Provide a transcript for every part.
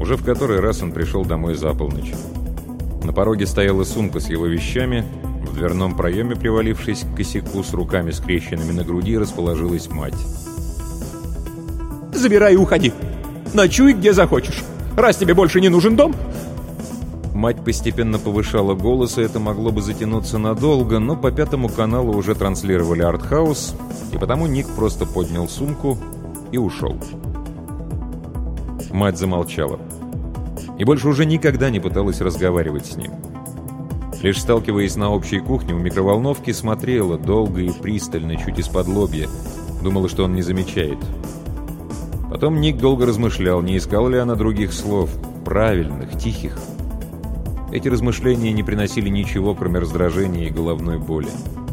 Уже в который раз он пришел домой за полночь. На пороге стояла сумка с его вещами. В дверном проеме, привалившись к косяку с руками скрещенными на груди, расположилась мать. «Забирай и уходи. Ночуй где захочешь. Раз тебе больше не нужен дом...» Мать постепенно повышала голос, и это могло бы затянуться надолго, но по Пятому каналу уже транслировали артхаус, и потому Ник просто поднял сумку и ушел. Мать замолчала. И больше уже никогда не пыталась разговаривать с ним. Лишь сталкиваясь на общей кухне у микроволновки, смотрела долго и пристально, чуть из-под лобья. Думала, что он не замечает. Потом Ник долго размышлял, не искала ли она других слов, правильных, тихих. Эти размышления не приносили ничего, кроме раздражения и головной боли.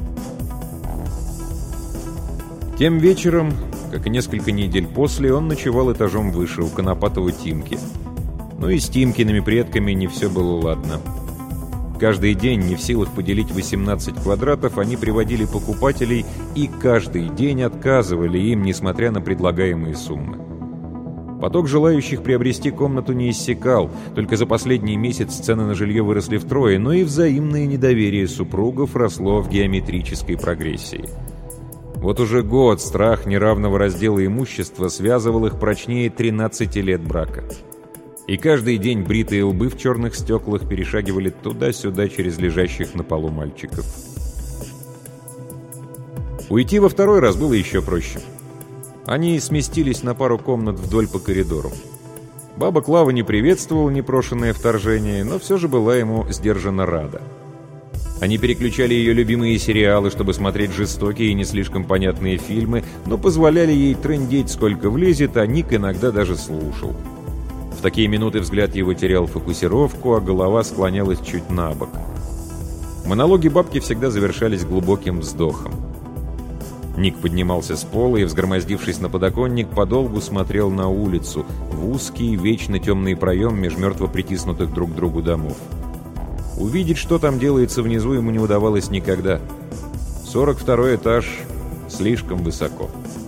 Тем вечером, как и несколько недель после, он ночевал этажом выше, у конопатого Тимки. Но и с Тимкиными предками не все было ладно. Каждый день, не в силах поделить 18 квадратов, они приводили покупателей и каждый день отказывали им, несмотря на предлагаемые суммы. Поток желающих приобрести комнату не иссякал, только за последний месяц цены на жилье выросли втрое, но и взаимное недоверие супругов росло в геометрической прогрессии. Вот уже год страх неравного раздела имущества связывал их прочнее 13 лет брака. И каждый день бритые лбы в черных стеклах перешагивали туда-сюда через лежащих на полу мальчиков. Уйти во второй раз было еще проще. Они сместились на пару комнат вдоль по коридору. Баба Клава не приветствовала непрошенное вторжение, но все же была ему сдержанно рада. Они переключали ее любимые сериалы, чтобы смотреть жестокие и не слишком понятные фильмы, но позволяли ей трындеть сколько влезет, а Ник иногда даже слушал. В такие минуты взгляд его терял фокусировку, а голова склонялась чуть на бок. Монологи бабки всегда завершались глубоким вздохом. Ник поднимался с пола и, взгромоздившись на подоконник, подолгу смотрел на улицу, в узкий, вечно темный проем меж мертво притиснутых друг к другу домов. Увидеть, что там делается внизу, ему не удавалось никогда. 42-й этаж слишком высоко.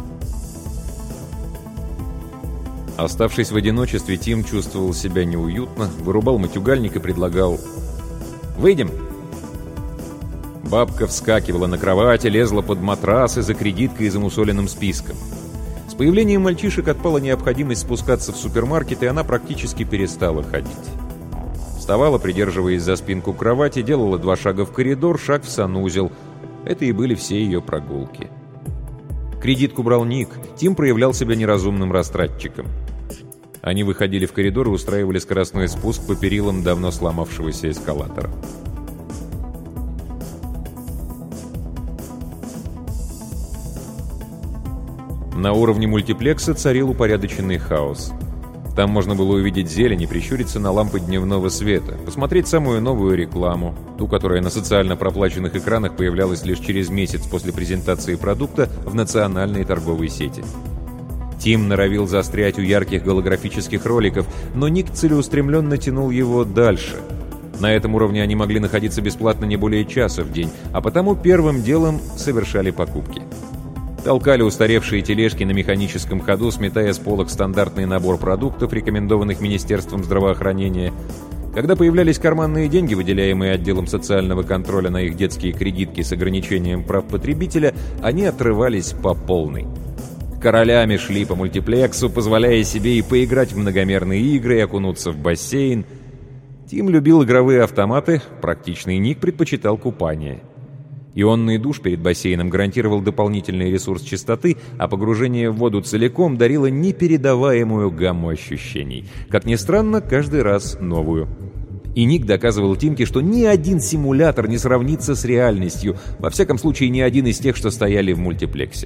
Оставшись в одиночестве, Тим чувствовал себя неуютно, вырубал матюгальник и предлагал: «Выйдем». Бабка вскакивала на кровати, лезла под матрасы за кредиткой и замусоленным списком. С появлением мальчишек отпала необходимость спускаться в супермаркет, и она практически перестала ходить. Вставала, придерживаясь за спинку кровати, делала 2 шага в коридор, шаг в санузел. Это и были все ее прогулки. Кредитку брал Ник, Тим проявлял себя неразумным растратчиком. Они выходили в коридор и устраивали скоростной спуск по перилам давно сломавшегося эскалатора. На уровне мультиплекса царил упорядоченный хаос. Там можно было увидеть зелень и прищуриться на лампы дневного света, посмотреть самую новую рекламу, ту, которая на социально проплаченных экранах появлялась лишь через месяц после презентации продукта в национальной торговой сети. Тим норовил застрять у ярких голографических роликов, но Ник целеустремленно тянул его дальше. На этом уровне они могли находиться бесплатно не более часа в день, а потому первым делом совершали покупки. Толкали устаревшие тележки на механическом ходу, сметая с полок стандартный набор продуктов, рекомендованных Министерством здравоохранения. Когда появлялись карманные деньги, выделяемые отделом социального контроля на их детские кредитки с ограничением прав потребителя, они отрывались по полной. Королями шли по мультиплексу, позволяя себе и поиграть в многомерные игры, и окунуться в бассейн. Тим любил игровые автоматы, практичный Ник предпочитал купание. Ионный душ перед бассейном гарантировал дополнительный ресурс чистоты, а погружение в воду целиком дарило непередаваемую гамму ощущений. Как ни странно, каждый раз новую. И Ник доказывал Тимке, что ни один симулятор не сравнится с реальностью, во всяком случае ни один из тех, что стояли в мультиплексе.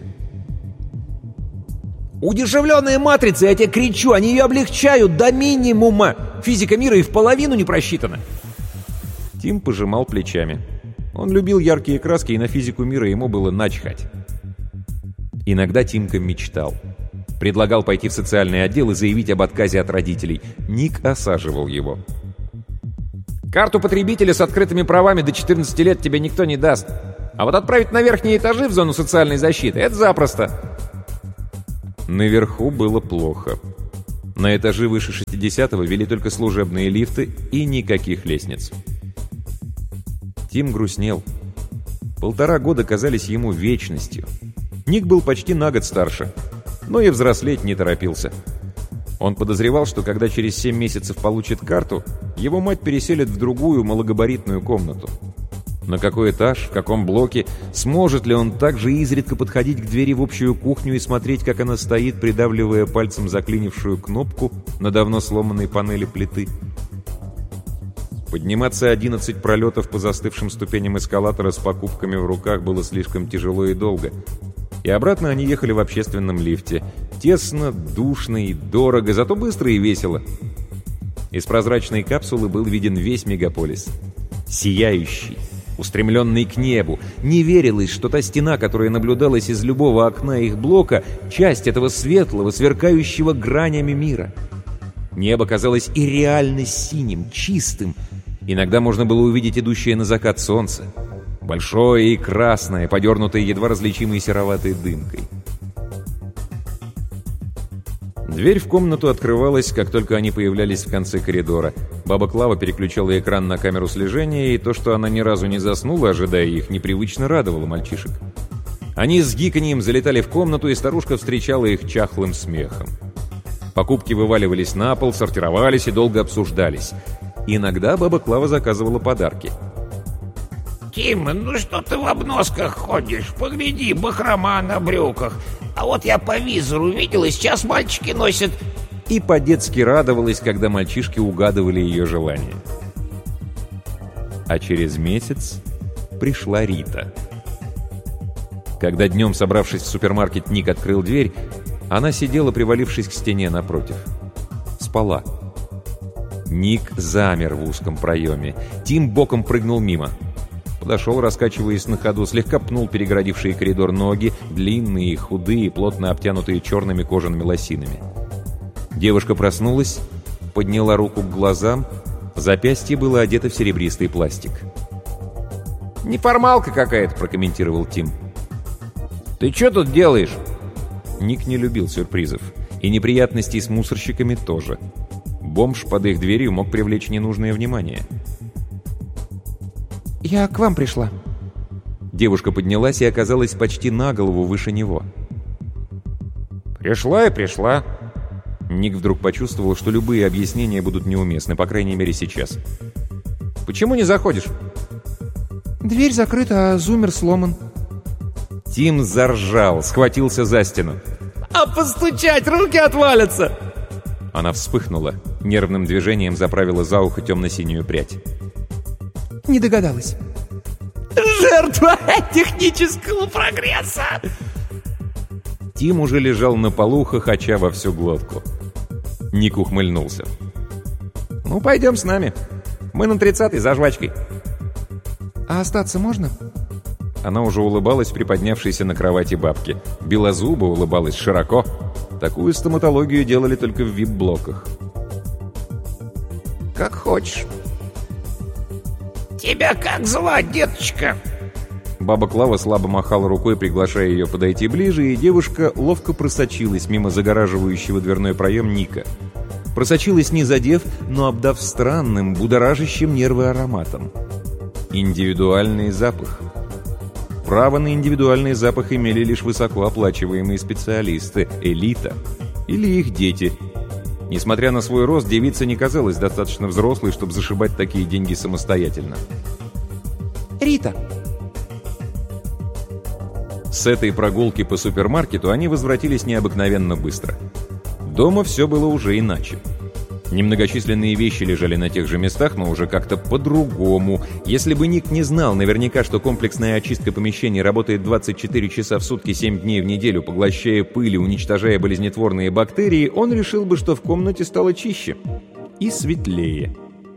«Удешевленные матрицы, я тебе кричу, они ее облегчают до минимума! Физика мира и в половину не просчитана!» Тим пожимал плечами. Он любил яркие краски, и на физику мира ему было начхать. Иногда Тимка мечтал. Предлагал пойти в социальный отдел и заявить об отказе от родителей. Ник осаживал его. «Карту потребителя с открытыми правами до 14 лет тебе никто не даст. А вот отправить на верхние этажи в зону социальной защиты — это запросто». Наверху было плохо. На этажи выше 60-го вели только служебные лифты и никаких лестниц. Тим грустнел. 1,5 года казались ему вечностью. Ник был почти на год старше, но и взрослеть не торопился. Он подозревал, что когда через 7 месяцев получит карту, его мать переселит в другую малогабаритную комнату. На какой этаж, в каком блоке, сможет ли он также изредка подходить к двери в общую кухню и смотреть, как она стоит, придавливая пальцем заклинившую кнопку на давно сломанной панели плиты. Подниматься 11 пролетов по застывшим ступеням эскалатора с покупками в руках было слишком тяжело и долго. И обратно они ехали в общественном лифте. Тесно, душно и дорого, зато быстро и весело. Из прозрачной капсулы был виден весь мегаполис. Сияющий, устремленный к небу. Не верилось, что та стена, которая наблюдалась из любого окна их блока, часть этого светлого, сверкающего гранями мира. Небо казалось и реально синим, чистым. Иногда можно было увидеть идущее на закат солнце. Большое и красное, подернутое едва различимой сероватой дымкой. Дверь в комнату открывалась, как только они появлялись в конце коридора. Баба Клава переключала экран на камеру слежения, и то, что она ни разу не заснула, ожидая их, непривычно радовало мальчишек. Они с гиканьем залетали в комнату, и старушка встречала их чахлым смехом. Покупки вываливались на пол, сортировались и долго обсуждались. Иногда баба Клава заказывала подарки. «Тим, ну что ты в обносках ходишь? Погляди, бахрома на брюках. А вот я по визору видела, сейчас мальчики носят...» И по-детски радовалась, когда мальчишки угадывали ее желание. А через месяц пришла Рита. Когда днем, собравшись в супермаркет, Ник открыл дверь, она сидела, привалившись к стене напротив. Спала. Ник замер в узком проеме. Тим боком прыгнул мимо. Подошел, раскачиваясь на ходу, слегка пнул перегородившие коридор ноги, длинные, худые, плотно обтянутые черными кожаными лосинами. Девушка проснулась, подняла руку к глазам, запястье было одето в серебристый пластик. «Неформалка какая-то», — прокомментировал Тим. «Ты что тут делаешь?» Ник не любил сюрпризов. И неприятностей с мусорщиками тоже. Бомж под их дверью мог привлечь ненужное внимание. «Я к вам пришла». Девушка поднялась и оказалась почти на голову выше него. «Пришла и пришла». Ник вдруг почувствовал, что любые объяснения будут неуместны, по крайней мере сейчас. «Почему не заходишь?» «Дверь закрыта, а зумер сломан». Тим заржал, схватился за стену. «А постучать, руки отвалятся!» Она вспыхнула, нервным движением заправила за ухо темно-синюю прядь. «Не догадалась». «Жертва технического прогресса!» Тим уже лежал на полу, хохоча во всю глотку. Ник ухмыльнулся. «Ну, пойдем с нами. Мы на 30-й за жвачкой». «А остаться можно?» Она уже улыбалась приподнявшейся на кровати бабке. Белозуба улыбалась широко. Такую стоматологию делали только в вип-блоках. «Как хочешь». «Тебя как звать, деточка?» Баба Клава слабо махала рукой, приглашая ее подойти ближе, и девушка ловко просочилась мимо загораживающего дверной проем Ника. Просочилась не задев, но обдав странным, будоражащим нервы ароматом. Индивидуальный запах. Право на индивидуальный запах имели лишь высокооплачиваемые специалисты, элита или их дети. Несмотря на свой рост, девица не казалась достаточно взрослой, чтобы зашибать такие деньги самостоятельно. «Рита!» С этой прогулки по супермаркету они возвратились необыкновенно быстро. Дома все было уже иначе. Немногочисленные вещи лежали на тех же местах, но уже как-то по-другому. Если бы Ник не знал наверняка, что комплексная очистка помещений работает 24 часа в сутки, 7 дней в неделю, поглощая пыль и уничтожая болезнетворные бактерии, он решил бы, что в комнате стало чище и светлее.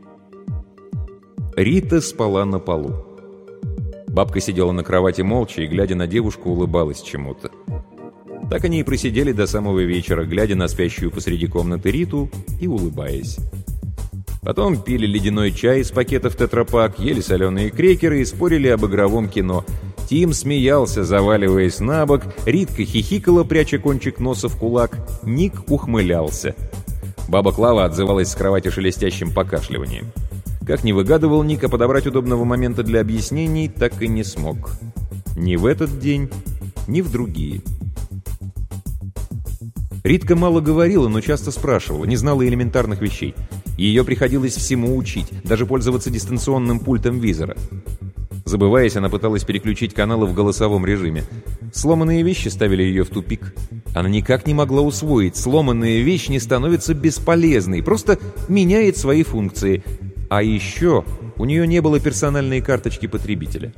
Рита спала на полу. Бабка сидела на кровати молча и, глядя на девушку, улыбалась чему-то. Так они и просидели до самого вечера, глядя на спящую посреди комнаты Риту и улыбаясь. Потом пили ледяной чай из пакетов тетрапак, ели соленые крекеры и спорили об игровом кино. Тим смеялся, заваливаясь на бок, Ритка хихикала, пряча кончик носа в кулак, Ник ухмылялся. Баба Клава отзывалась с кровати шелестящим покашливанием. Как ни выгадывал Ник, а подобрать удобного момента для объяснений так и не смог. Ни в этот день, ни в другие. Ритка мало говорила, но часто спрашивала, не знала элементарных вещей. Ее приходилось всему учить, даже пользоваться дистанционным пультом визора. Забываясь, она пыталась переключить каналы в голосовом режиме. Сломанные вещи ставили ее в тупик. Она никак не могла усвоить, сломанная вещь не становится бесполезной, просто меняет свои функции. А еще у нее не было персональной карточки потребителя.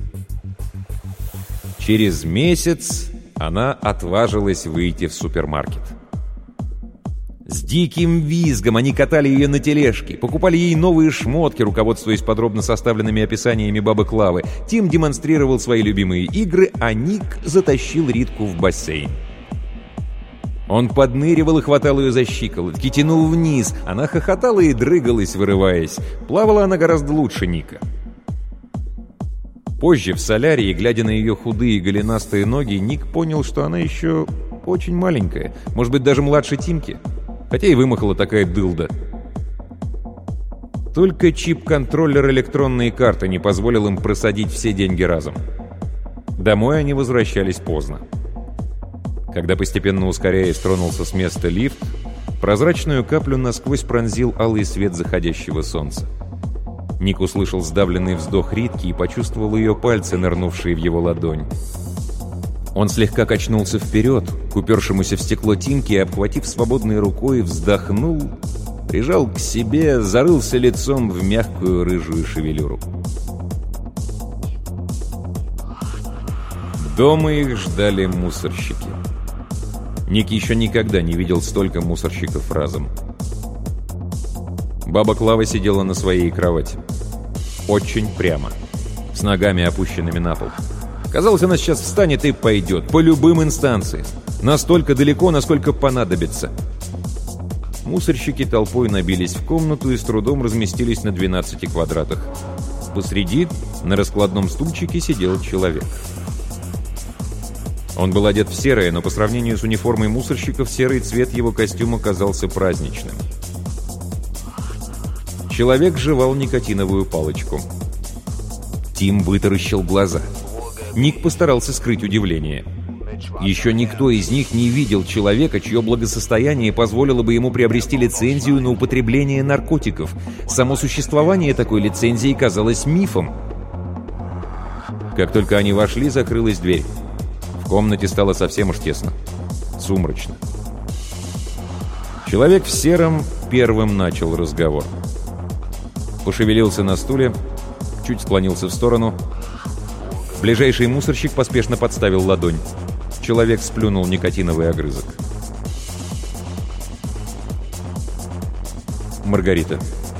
Через месяц она отважилась выйти в супермаркет. С диким визгом они катали ее на тележке, покупали ей новые шмотки, руководствуясь подробно составленными описаниями бабы Клавы. Тим демонстрировал свои любимые игры, а Ник затащил Ритку в бассейн. Он подныривал и хватал ее за щиколотки, тянул вниз. Она хохотала и дрыгалась, вырываясь. Плавала она гораздо лучше Ника. Позже в солярии, глядя на ее худые голенастые ноги, Ник понял, что она еще очень маленькая, может быть, даже младше Тимки. Хотя и вымахала такая дылда. Только чип-контроллер электронной карты не позволил им просадить все деньги разом. Домой они возвращались поздно. Когда постепенно ускоряясь тронулся с места лифт, прозрачную каплю насквозь пронзил алый свет заходящего солнца. Ник услышал сдавленный вздох Ритки и почувствовал ее пальцы, нырнувшие в его ладонь. Он слегка качнулся вперед, к упершемуся в стекло Тимке, и, обхватив свободной рукой, вздохнул, прижал к себе, зарылся лицом в мягкую рыжую шевелюру. Дома их ждали мусорщики. Ник еще никогда не видел столько мусорщиков разом. Баба Клава сидела на своей кровати. Очень прямо, с ногами опущенными на пол. Казалось, она сейчас встанет и пойдет, по любым инстанциям. Настолько далеко, насколько понадобится. Мусорщики толпой набились в комнату и с трудом разместились на 12 квадратах. Посреди, на раскладном стульчике, сидел человек. Он был одет в серое, но по сравнению с униформой мусорщиков серый цвет его костюма казался праздничным. Человек жевал никотиновую палочку. Тим вытаращил глаза. Ник постарался скрыть удивление. Еще никто из них не видел человека, чье благосостояние позволило бы ему приобрести лицензию на употребление наркотиков. Само существование такой лицензии казалось мифом. Как только они вошли, закрылась дверь. В комнате стало совсем уж тесно. Сумрачно. Человек в сером первым начал разговор. Пошевелился на стуле, чуть склонился в сторону. Ближайший мусорщик поспешно подставил ладонь. Человек сплюнул никотиновый огрызок. «Маргарита,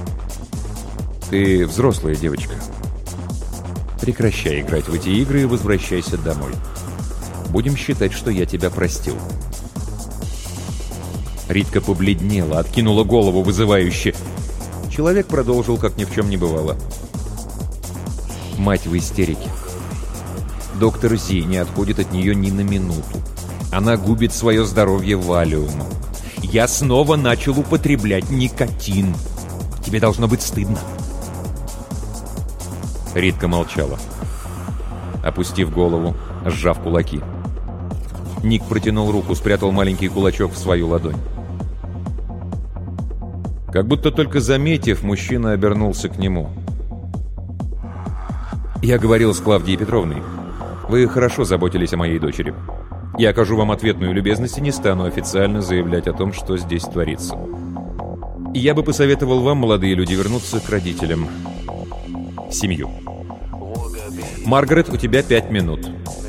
ты взрослая девочка. Прекращай играть в эти игры и возвращайся домой. Будем считать, что я тебя простил». Ритка побледнела, откинула голову вызывающе. Человек продолжил, как ни в чем не бывало. «Мать в истерике. Доктор Зи не отходит от нее ни на минуту. Она губит свое здоровье валиумом. Я снова начал употреблять никотин. Тебе должно быть стыдно». Ритка молчала, опустив голову, сжав кулаки. Ник протянул руку, спрятал маленький кулачок в свою ладонь. Как будто только заметив, мужчина обернулся к нему. «Я говорил с Клавдией Петровной. Вы хорошо заботились о моей дочери. Я окажу вам ответную любезность и не стану официально заявлять о том, что здесь творится. И я бы посоветовал вам, молодые люди, вернуться к родителям. В семью. Маргарет, у тебя 5 минут».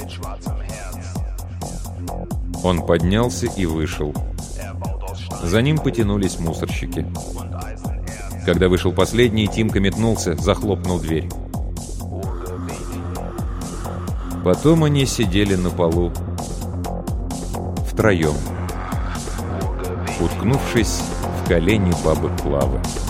Он поднялся и вышел. За ним потянулись мусорщики. Когда вышел последний, Тимка метнулся, захлопнул дверь. Потом они сидели на полу втроем, уткнувшись в колени бабы Клавы.